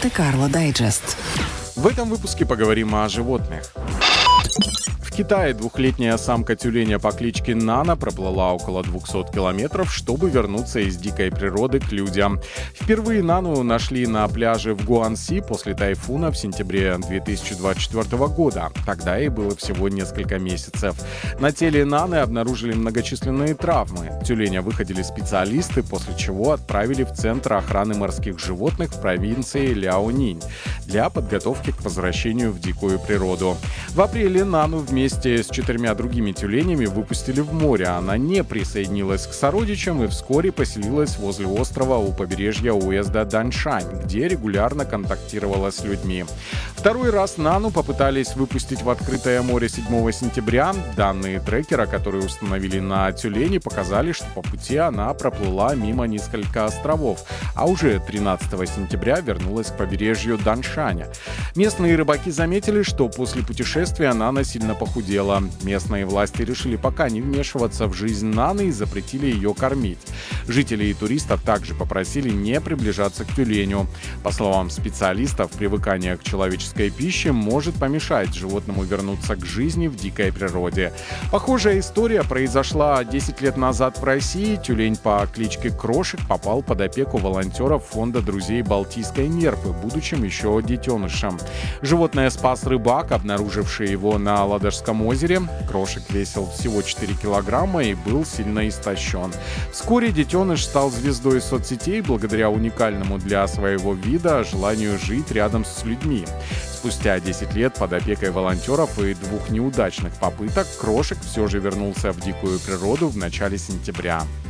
Монте-Карло Дайджест. В этом выпуске поговорим о животных. В Китае двухлетняя самка тюленя по кличке Нана проплыла около 200 километров, чтобы вернуться из дикой природы к людям. Впервые Нану нашли на пляже в Гуанси после тайфуна в сентябре 2024 года. Тогда ей было всего несколько месяцев. На теле Наны обнаружили многочисленные травмы. Тюленя выходили специалисты, после чего отправили в Центр охраны морских животных в провинции Ляонинь для подготовки к возвращению в дикую природу. В апреле Нану вместе с 4 другими тюленями выпустили в море. Она не присоединилась к сородичам и вскоре поселилась возле острова у побережья уезда Даньшань, где регулярно контактировала с людьми. Второй раз Нану попытались выпустить в открытое море 7 сентября. Данные трекера, которые установили на тюлене, показали, что по пути она проплыла мимо нескольких островов, а уже 13 сентября вернулась к побережью Даньшаня. Местные рыбаки заметили, что после путешествия Нана сильно похудела. Местные власти решили пока не вмешиваться в жизнь Наны и запретили ее кормить. Жителей и туристов также попросили не приближаться к тюленю. По словам специалистов, привыкание к человеческой пище может помешать животному вернуться к жизни в дикой природе. Похожая история произошла 10 лет назад в России. Тюлень по кличке Крошек попал под опеку волонтеров фонда друзей Балтийской нерпы, будучи еще детенышем. Животное спас рыбак, обнаруживший его на Ладожском озере. Крошек весил всего 4 килограмма и был сильно истощен. Вскоре детеныш стал звездой соцсетей благодаря уникальному для своего вида желанию жить рядом с людьми. Спустя 10 лет под опекой волонтеров и 2 неудачных попыток Крошек все же вернулся в дикую природу в начале сентября.